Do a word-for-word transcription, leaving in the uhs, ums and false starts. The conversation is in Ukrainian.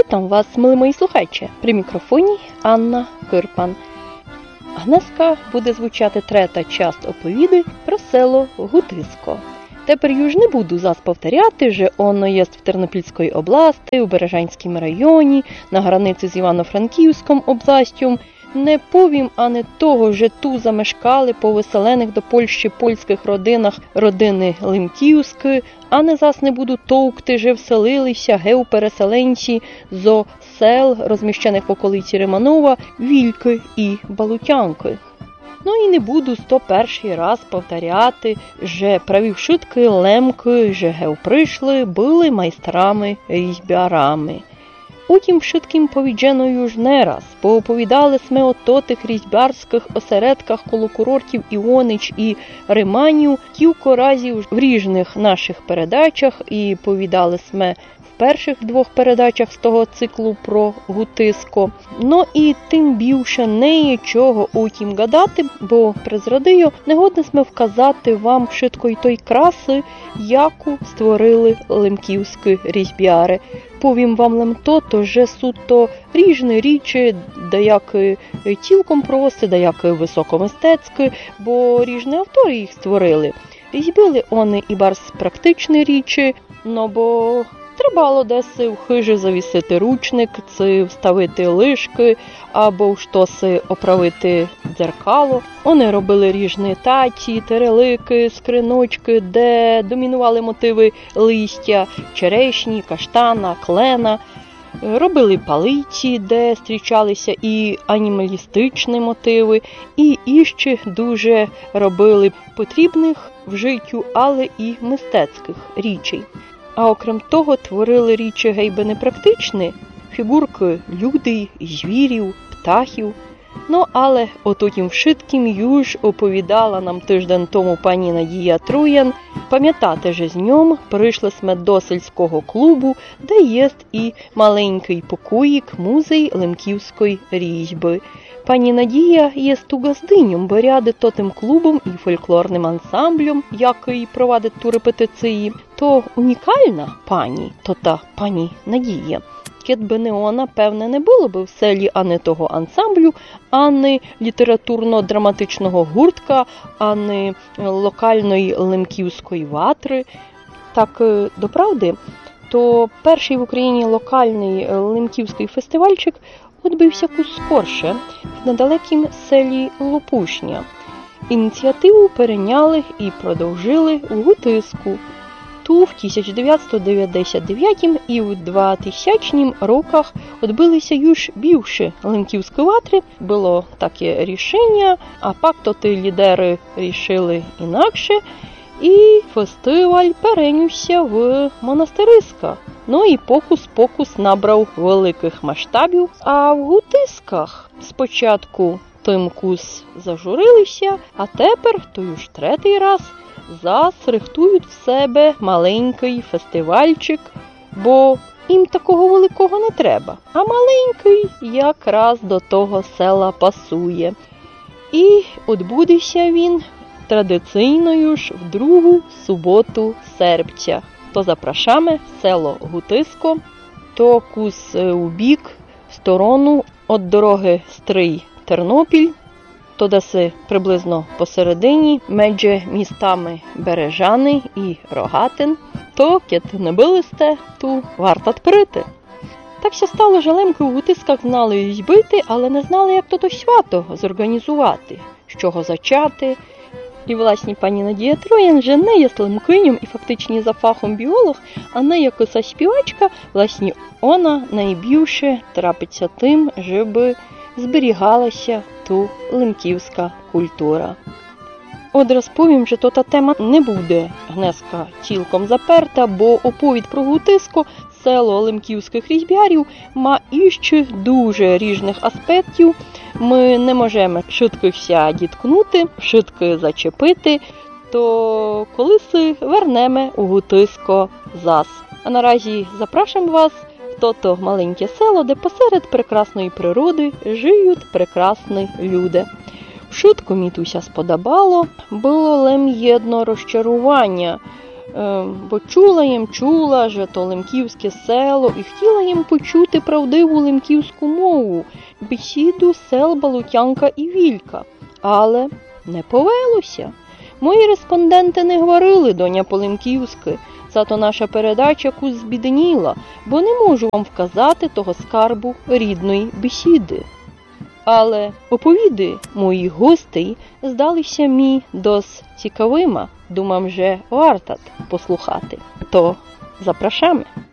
Witam Was, мили мої слухачі. При мікрофоні Анна Кирпан. Днеска буде звучати третя часть оповіди про село Гутиско. Тепер юж не буду зас повторяти, že ono jest в Тернопільській області, у Бережанському районі, на границі з Івано-Франківськом областю. Не повім, а не того, že tu замешкали по виселених до Польщі польських родинах родини Лемківські, а не зас не буду товкти, že вселилися геопереселенці зо сел, розміщених в околиці Риманова, Вільки і Балутянки. Ну і не буду сто перший раз повторяти, že праві вшитки лемки, že гев прийшли, були майстрами-різьбярами. Утім, вшитким повіджено юж не раз, пооповідали сме о тотих різьбярських осередках коло курортів Іонич і Риманів, кілько разів в різних наших передачах, і повідали сме в перших двох передачах з того циклу про Гутиско. Ну і тим більше не є чого утім гадати, бо призрадию не годне сме вказати вам вшитко й той краси, яку створили лемківські різьбяри. Повім вам лем то, то же суто різні річі, деякі цілком прості, деякі високомистецькі, бо різні автори їх створили. Різьбили вони і барс практичні річі, но бо требало десь в хижі завісити ручник, чи вставити лишки, або штоси оправити дзеркало. Вони робили різні таці, терелики, скриночки, де домінували мотиви листя, черешні, каштана, клена. Робили палиці, де зустрічалися і анімалістичні мотиви, і іще дуже робили потрібних в життю, але і мистецьких річей. А окрім того, творили річі гейби непрактичні, фігурки людей, звірів, птахів. Ну, але отутім вшитким юж оповідала нам тиждень тому пані Надія Троян. Пам'ятати же з ньом прийшли сме до сільського клубу, де єст і маленький покоїк музей лемківської різьби. Пані Надія є ту газдинем, бо ряди то тим клубом і фольклорним ансамблем, який провадить ту репетиції. То унікальна пані, то та пані Надія. Кедби не вона, певне, не було би в селі ані того ансамблю, ані літературно-драматичного гуртка, ані локальної лемківської ватри. Так, доправди, то перший в Україні локальний лемківський фестивальчик відбився кусь скорше в недалекім селі Лопушня. Ініціативу перейняли і продовжили у Гутиску. Ту в тисяча дев'ятсот дев'яносто дев'ятому і в двохтисячному роках відбилися юж більше лемківської ватри. Було таке рішення, а пак то ті лідери рішили інакше. І фестиваль перенісся в Монастириська. Ну і покус-покус набрав великих масштабів. А в Гутисках спочатку тим кус зажурилися, а тепер, то ж третій раз, зас рихтують в себе маленький фестивальчик, бо їм такого великого не треба. А маленький якраз до того села пасує. І відбудеться він традиційною ж в другу суботу серпця. То запрошаємо в село Гутиско, то кус у бік, в сторону від дороги Стрий-Тернопіль, то даси приблизно посередині, між містами Бережани і Рогатин, то, кет не билисте, ту варто відкрити. Так що стало, що лемки у Гутисках знали їздити, але не знали, як то то свято зорганізувати, з чого зачати. І, власне, пані Надія Троян же не є лемкинем і фактично за фахом біолог, а не якась співачка, власне, вона найбільше трапиться тим, щоб зберігалася ту лемківська культура. Одразу повім, що та тема не буде гнеска цілком заперта, бо оповідь про Гутиско, село лемківських різьбярів, ма іще дуже різних аспектів. Ми не можемо швидкося діткнути, швидко зачепити, то колись вернемо у Гутиско зас. А наразі запрошуємо вас в то-то маленьке село, де посеред прекрасної природи живуть прекрасні люди. Швидко мітуся сподобало, було лем єдно розчарування, е, бо чула їм, чула, що то лемківське село, і хотіла їм почути правдиву лемківську мову, бесіду сел Балутянка і Вілька. Але не повелося. Мої респонденти не говорили, доня по-лемківськи, зато наша передача кусь збіденіла, бо не можу вам вказати того скарбу рідної бесіди. Але оповіди моїх гостей здалися мі дос цікавима, думам, же вартат послухати. То запрошamy.